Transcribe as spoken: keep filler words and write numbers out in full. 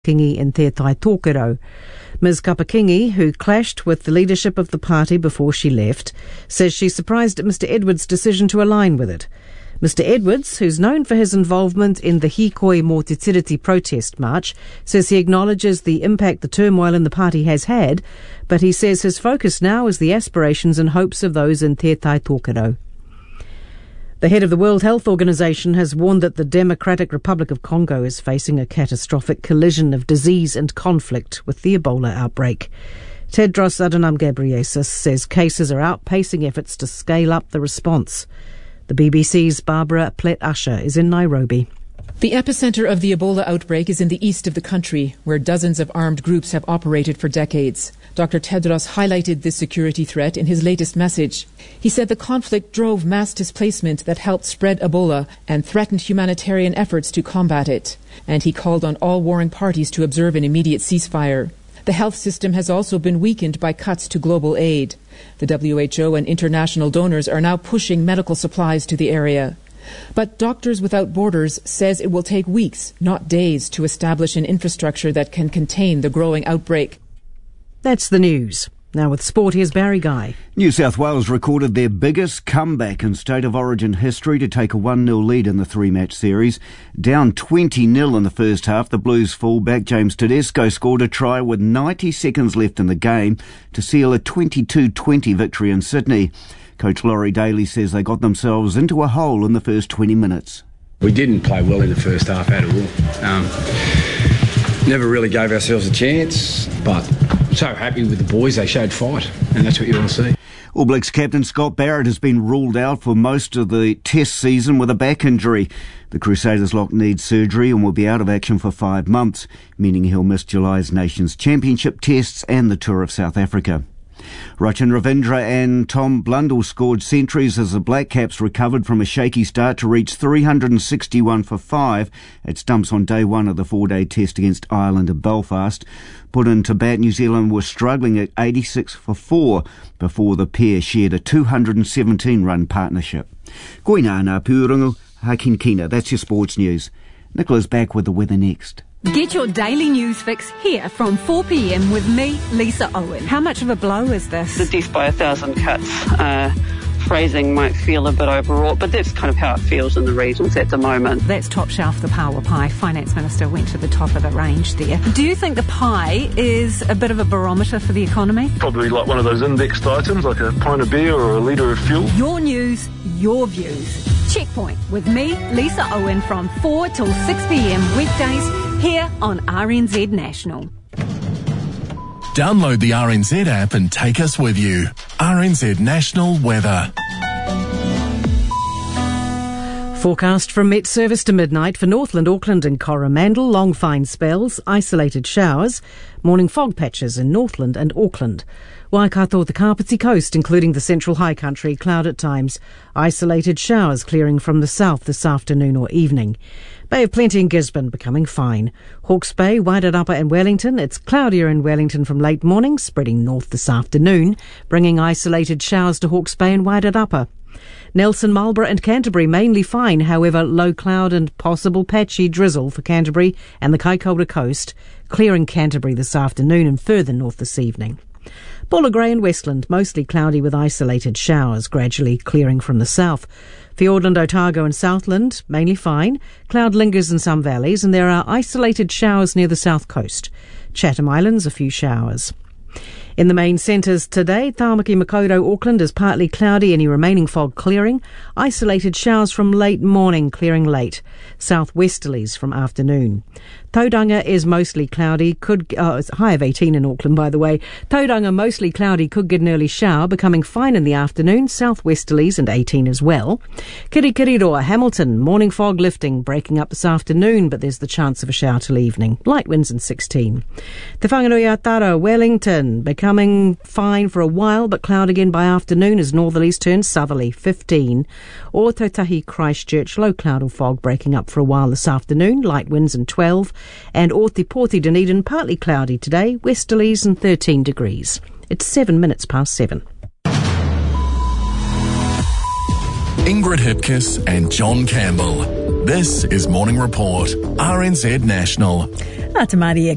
Kingi in Te Tai Tōkero. Miz Kapakingi, who clashed with the leadership of the party before she left, says she's surprised at Mister Edwards' decision to align with it. Mister Edwards, who's known for his involvement in the Hikoi Mō Te Tiriti protest march, says he acknowledges the impact the turmoil in the party has had, but he says his focus now is the aspirations and hopes of those in Te Tai Tōkero. The head of the World Health Organization has warned that the Democratic Republic of Congo is facing a catastrophic collision of disease and conflict with the Ebola outbreak. Tedros Adhanom Ghebreyesus says cases are outpacing efforts to scale up the response. The B B C's Barbara Plett-Usher is in Nairobi. The epicenter of the Ebola outbreak is in the east of the country, where dozens of armed groups have operated for decades. Doctor Tedros highlighted this security threat in his latest message. He said the conflict drove mass displacement that helped spread Ebola and threatened humanitarian efforts to combat it. And he called on all warring parties to observe an immediate ceasefire. The health system has also been weakened by cuts to global aid. The W H O and international donors are now pushing medical supplies to the area. But Doctors Without Borders says it will take weeks, not days, to establish an infrastructure that can contain the growing outbreak. That's the news. Now with sport, here's Barry Guy. New South Wales recorded their biggest comeback in State of Origin history to take a one nil lead in the three-match series. Down twenty nil in the first half, the Blues fullback James Tedesco scored a try with ninety seconds left in the game to seal a twenty-two twenty victory in Sydney. Coach Laurie Daly says they got themselves into a hole in the first twenty minutes. We didn't play well in the first half at all. Um, never really gave ourselves a chance, but so happy with the boys. They showed fight, and that's what you want to see. All Blacks captain Scott Barrett has been ruled out for most of the test season with a back injury. The Crusaders lock needs surgery and will be out of action for five months, meaning he'll miss July's Nations Championship tests and the Tour of South Africa. Rachin Ravindra and Tom Blundell scored centuries as the Black Caps recovered from a shaky start to reach three hundred sixty-one for five at stumps on day one of the four-day test against Ireland at Belfast. Put into bat, New Zealand was struggling at eighty-six for four before the pair shared a two hundred seventeen run partnership. Koina ngā pūrongo, hakin kina. That's your sports news. Nicola's back with the weather next. Get your daily news fix here from four p.m. with me, Lisa Owen. How much of a blow is this? The death by a thousand cuts uh, phrasing might feel a bit overwrought, but that's kind of how it feels in the regions at the moment. That's top shelf, the power pie. Finance Minister went to the top of the range there. Do you think the pie is a bit of a barometer for the economy? Probably like one of those indexed items, like a pint of beer or a litre of fuel. Your news, your views. Checkpoint with me, Lisa Owen, from four till six p.m. weekdays here on R N Z National. Download the R N Z app and take us with you. R N Z National Weather. Forecast from Met Service to midnight for Northland, Auckland and Coromandel. Long fine spells, isolated showers, morning fog patches in Northland and Auckland. Waikato, the Kapiti Coast, including the Central High Country, cloud at times. Isolated showers clearing from the south this afternoon or evening. Bay of Plenty in Gisborne becoming fine. Hawke's Bay, Wairarapa and Wellington. It's cloudier in Wellington from late morning, spreading north this afternoon, bringing isolated showers to Hawke's Bay and Wairarapa. Nelson, Marlborough and Canterbury mainly fine, however low cloud and possible patchy drizzle for Canterbury and the Kaikoura coast, clearing Canterbury this afternoon and further north this evening. Bulla Grey and Westland, mostly cloudy with isolated showers, gradually clearing from the south. Fiordland, Otago and Southland, mainly fine. Cloud lingers in some valleys and there are isolated showers near the south coast. Chatham Islands, a few showers. In the main centres today, Tāmaki Makaurau, Auckland is partly cloudy, any remaining fog clearing. Isolated showers from late morning, clearing late. Southwesterlies from afternoon. Tauranga is mostly cloudy, could, oh, it's a high of eighteen in Auckland by the way. Tauranga mostly cloudy, could get an early shower, becoming fine in the afternoon, southwesterlies and eighteen as well. Kirikiriroa, Hamilton, morning fog lifting, breaking up this afternoon, but there's the chance of a shower till evening. Light winds and sixteen. Te Whangaroa-Taro, Wellington, becoming fine for a while, but cloud again by afternoon as northerlies turn southerly, fifteen. Or Tautahi, Christchurch, low cloud or fog breaking up for a while this afternoon, light winds and twelve. And Orti Porti Dunedin, partly cloudy today, westerlies and thirteen degrees. It's seven minutes past seven. Ingrid Hipkiss and John Campbell. This is Morning Report, R N Z National. Ah, te Maria